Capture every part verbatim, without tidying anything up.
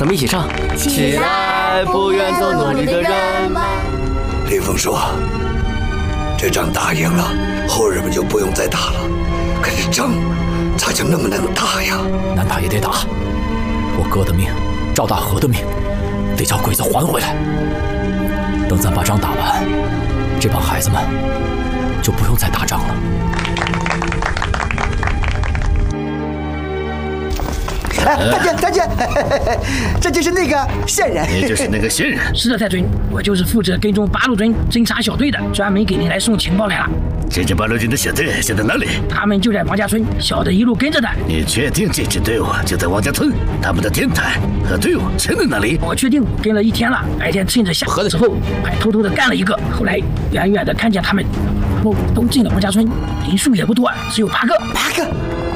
咱们一起唱。起来，不愿做奴隶的人们。 林峰说：“这仗打赢了，后人们就不用再打了。可是仗咋就那么能打呀？ 难打也得打。我哥的命，赵大河的命，得叫鬼子还回来。等咱把仗打完，这帮孩子们就不用再打仗了。” 哎，太君，太君，这就是那个线人。 你就是那个线人。 是的，太君，我就是负责跟踪八路军侦察小队的，专门给您来送情报来了。 这支八路军的小队现在哪里？ 他们就在王家村，小的一路跟着的。 你确定这支队伍就在王家村？他们的天台和队伍全在哪里？ 我确定，跟了一天了。白天趁着下河的时候，还偷偷的干了一个。后来远远的看见他们，都都进了王家村，人数也不多，只有八个。 八个。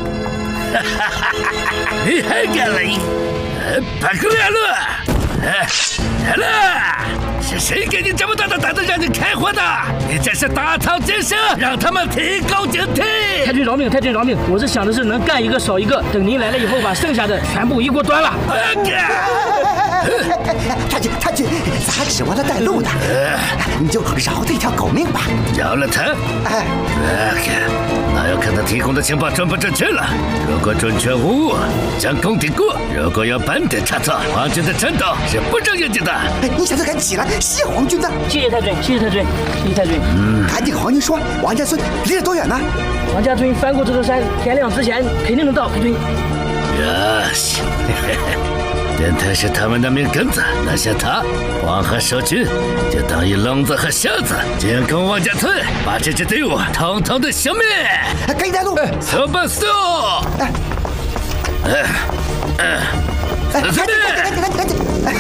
你还干了一八个来了！哎，来了！是谁给你这么大的胆子让你开火的？你这是打草惊蛇，让他们提高警惕！ 太君饶命，太君饶命！我是想的是能干一个少一个，等您来了以后，把剩下的全部一锅端了。 太君，太君，咱指望他带路的，你就饶他一条狗命吧。 饶了他？哎，那要看他提供的情报准不准确了。如果准确无误，将功抵过；如果有半点差错，皇军的战斗是不正眼睛的。 你小子赶紧起来，谢皇军的。 谢谢太君，谢谢太君，谢谢太君。 嗯， 赶紧跟皇军说，王家村离着多远呢？ 王家村翻过这座山，天亮之前肯定能到。太君。 呀西，电台是他们的命根子，拿下他，黄河守军就等于聋子和瞎子，进攻王家村，把这支队伍统统的消灭。 赶紧带路， 走吧，走。哎，哎，